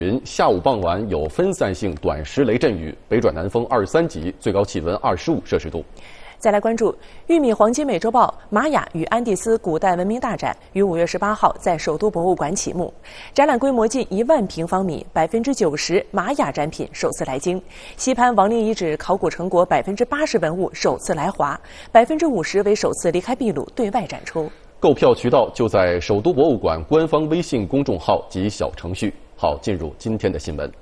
云下午傍晚有分散性短时雷阵雨，北转南风2、3级，最高气温25摄氏度。 再来关注玉米黄金美洲豹玛雅与安第斯古代文明大展于5月18号在首都博物馆启幕，展览规模近1万平方米，90%玛雅展品首次来京，西潘王陵遗址考古成果80%文物首次来华，50%为首次离开秘鲁对外展出。 购票渠道就在首都博物馆官方微信公众号及小程序。好，进入今天的新闻。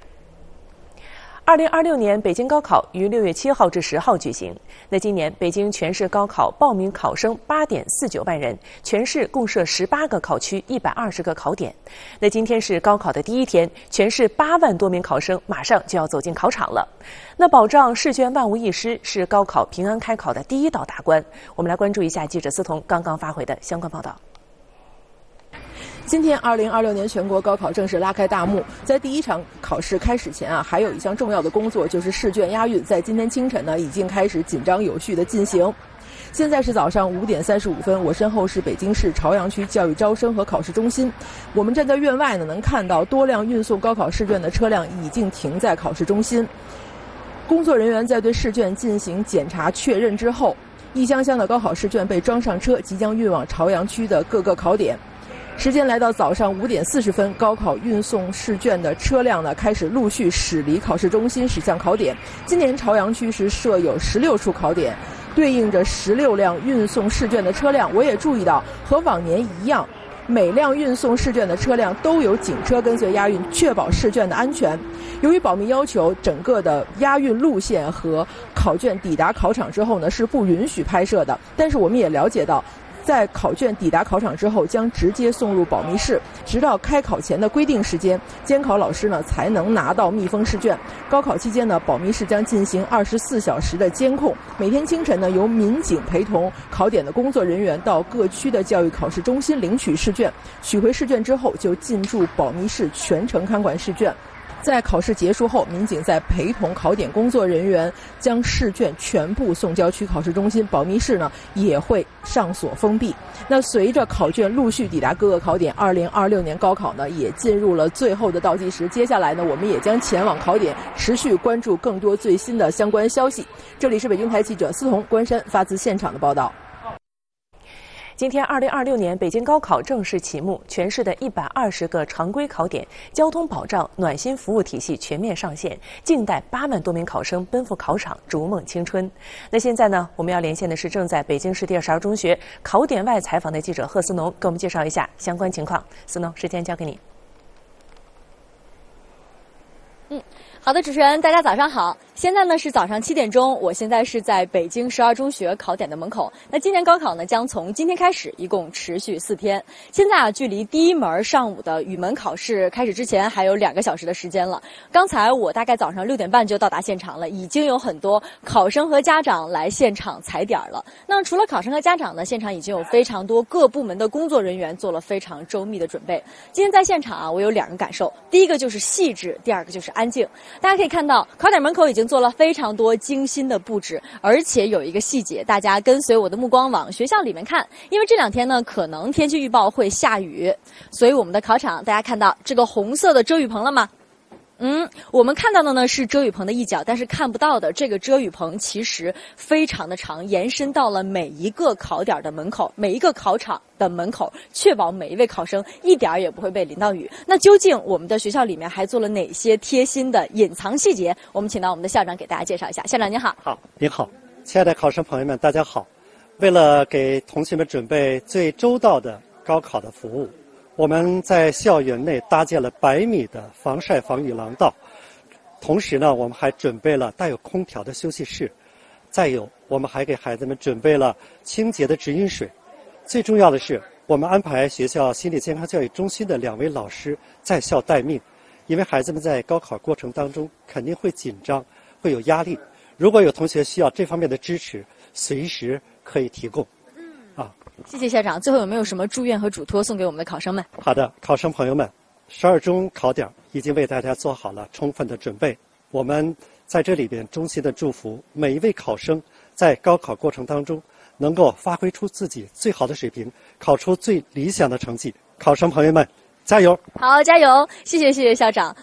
2026年北京高考于6月7号至10号举行。那今年北京全市高考报名考生8.49万人，全市共设18个考区，120个考点。那今天是高考的第一天，全市8万多名考生马上就要走进考场了。那保障试卷万无一失是高考平安开考的第一道大关。我们来关注一下记者思彤刚刚发回的相关报道。 今天2026年全国高考正式拉开大幕，在第一场考试开始前还有一项重要的工作，就是试卷押运，在今天清晨已经开始紧张有序的进行。现在是早上5点35分，我身后是北京市朝阳区教育招生和考试中心。我们站在院外能看到多辆运送高考试卷的车辆已经停在考试中心。工作人员在对试卷进行检查确认之后，一箱箱的高考试卷被装上车，即将运往朝阳区的各个考点。时间来到早上5点40分，高考运送试卷的车辆开始陆续驶离考试中心，驶向考点。今年朝阳区是设有16处考点，对应着16辆运送试卷的车辆。我也注意到，和往年一样，每辆运送试卷的车辆都有警车跟随押运，确保试卷的安全。由于保密要求，整个的押运路线和考卷抵达考场之后是不允许拍摄的。但是我们也了解到，在考卷抵达考场之后，将直接送入保密室，直到开考前的规定时间，监考老师才能拿到密封试卷。高考期间保密室将进行24小时的监控。每天清晨由民警陪同考点的工作人员到各区的教育考试中心领取试卷，取回试卷之后就进驻保密室，全程看管试卷。在考试结束后，民警在陪同考点工作人员将试卷全部送交区考试中心，保密室也会上锁封闭。那随着考卷陆续抵达各个考点，2026年高考也进入了最后的倒计时。接下来我们也将前往考点，持续关注更多最新的相关消息。这里是北京台记者思彤、关山发自现场的报道。 今天2026年北京高考正式启幕，全市的120个常规考点，交通保障、暖心服务体系全面上线，静待8万多名考生奔赴考场，逐梦青春。那现在我们要连线的是正在北京市第22中学考点外采访的记者贺思农，给我们介绍一下相关情况。思农，时间交给你。 好的，主持人，大家早上好。现在是早上7点钟，我现在是在北京12中学考点的门口。那今年高考将从今天开始，一共持续4天。现在距离第一门上午的语文考试开始之前还有2个小时的时间了。刚才我大概早上6点半就到达现场了，已经有很多考生和家长来现场踩点了。那除了考生和家长呢，现场已经有非常多各部门的工作人员做了非常周密的准备。今天在现场我有2个感受，第一个就是细致，第2个就是安静。大家可以看到，考点门口已经做了非常多精心的布置，而且有一个细节，大家跟随我的目光往学校里面看，因为这2天可能天气预报会下雨，所以我们的考场，大家看到这个红色的遮雨棚了吗？我们看到的是遮雨棚的一角，但是看不到的这个遮雨棚其实非常的长，延伸到了每一个考点的门口，每一个考场的门口，确保每一位考生一点也不会被淋到雨。那究竟我们的学校里面还做了哪些贴心的隐藏细节？我们请到我们的校长给大家介绍一下。校长您好。 好，您好，亲爱的考生朋友们，大家好。为了给同学们准备最周到的高考的服务，我们在校园内搭建了100米的防晒防雨廊道，同时我们还准备了带有空调的休息室，再有我们还给孩子们准备了清洁的直饮水。最重要的是，我们安排学校心理健康教育中心的2位老师在校待命，因为孩子们在高考过程当中肯定会紧张，会有压力。如果有同学需要这方面的支持，随时可以提供。 谢谢校长。最后有没有什么祝愿和嘱托送给我们的考生们？ 好的，考生朋友们，12中考点已经为大家做好了充分的准备。我们在这里边衷心的祝福每一位考生在高考过程当中能够发挥出自己最好的水平，考出最理想的成绩。考生朋友们， 加油！ 好，加油！谢谢校长。